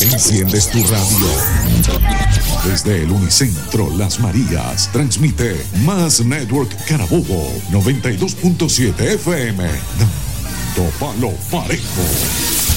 Enciendes tu radio. Desde el Unicentro Las Marías, transmite Más Network Carabobo, 92.7 FM. Dando palo parejo.